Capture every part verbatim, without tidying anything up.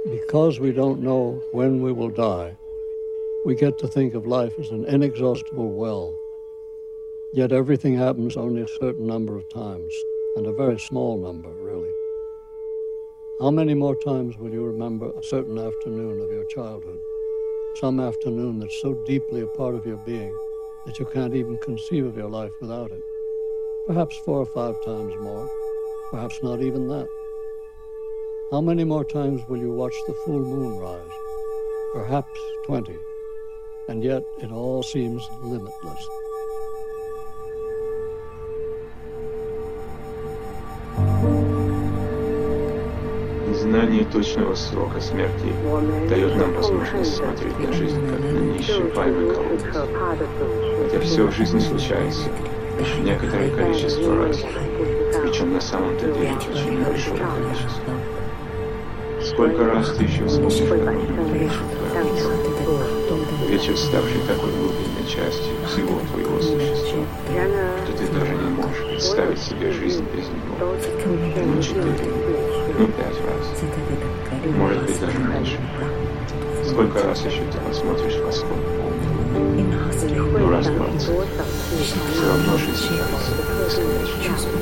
Because we don't know when we will die, we get to think of life as an inexhaustible well. Yet everything happens only a certain number of times, and a very small number, really. How many more times will you remember a certain afternoon of your childhood? Some afternoon that's so deeply a part of your being that you can't even conceive of your life without it. Perhaps four or five times more, perhaps not even that. How many more times will you watch the full moon rise? Perhaps twenty. And yet it all seems limitless. Знание точного срока смерти дает нам возможность смотреть на жизнь как на неисчерпаемый колодец. Хотя все в жизни случается лишь некоторое количество раз, причем на самом-то деле очень большое количество. Сколько раз ты еще вспомнишь, как он увеличил твое лицо, вечер, ставший такой глубинной частью всего твоего существа, что ты даже не можешь представить себе жизнь без него. Ну, четыре, ну, пять раз, может быть, даже меньше. Сколько раз еще ты посмотришь в восход полный? Ну, раз двадцать. Все равно жизнь кажется бесконечной.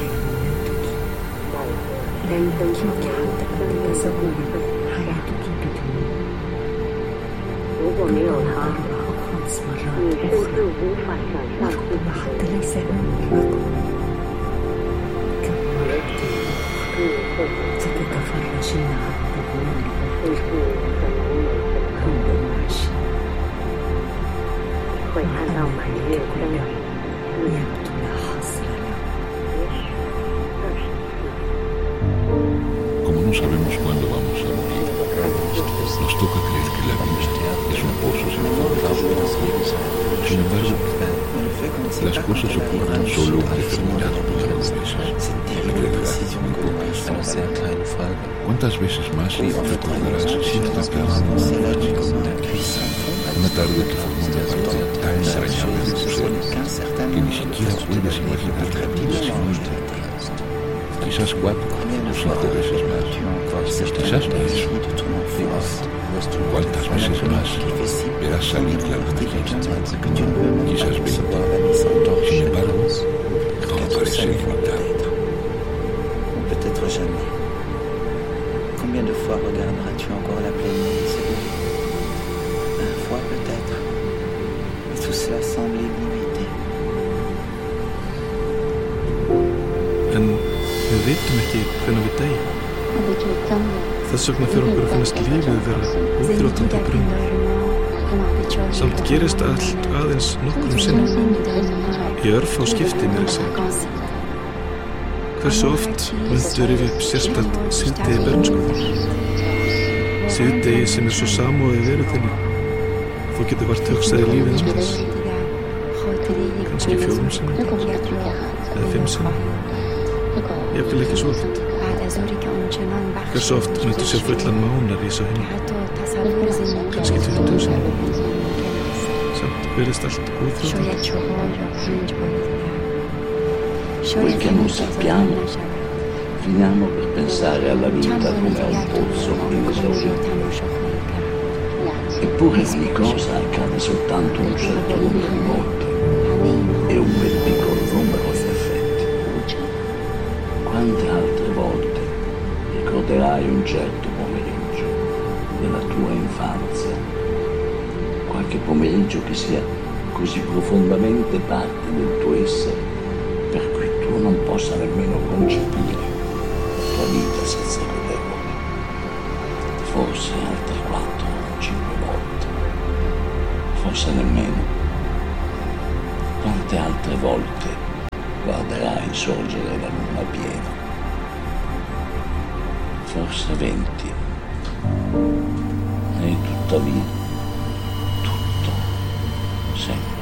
Como no sabemos cuándo vamos a morir, nos toca creer que la vida es un pozo sin fondo. Sin embargo, las cosas ocurren solo en determinados momentos y realidad. ¿Cuántas veces más recordarás cierta cama una tarde que formó una parte tan entrañable de tu ser que ni siquiera puedes imaginar la vida sin ella? Quizás cuatro o cinco veces más, quizás más. ¿Cuántas veces más verás salir la luna? Quizás veinte. Sin embargo, todo parece ilimitado. Peut-être jamais. Combien de fois regarderas-tu encore la pleine lune s'élever? Vingt fois peut-être. Et tout cela semble illimité. En við vitum ekki hvernig við deyjum. Þess vegna fyrir okkur að finnast lífið vera útþrjótandi og brunn. Samt gerist allt aðeins nokkrum sinnum. Í örfá skipti mér að segja. Hversu oft myndu rifja upp sérstakt síðdegi bernsku? Síðdegi sem er svo samofið veru þinni. Þú getur vart hugsað í lífið um þess. Kannski fjórum sinnum. Eða fimm sinnum. Jafnvel ekki svo oft. Hversu oft myndu sér fullan mánar í svo henni. Kannski tuttugu sinnum. Samt verðist allt útþrjótandi. Quel che non sappiamo, finiamo per pensare alla vita come a un pozzo inesaurito. Eppure ogni cosa accade soltanto un certo numero di volte e un bel piccolo numero di effetti. Quante altre volte ricorderai un certo pomeriggio della tua infanzia? Qualche pomeriggio che sia così profondamente parte del tuo essere per cui tu non possa nemmeno concepire la tua vita senza quell'epoca. Forse altre quattro o cinque volte, forse nemmeno. Quante altre volte guarderai sorgere la luna piena? Forse venti. E tuttavia, tutto, sempre.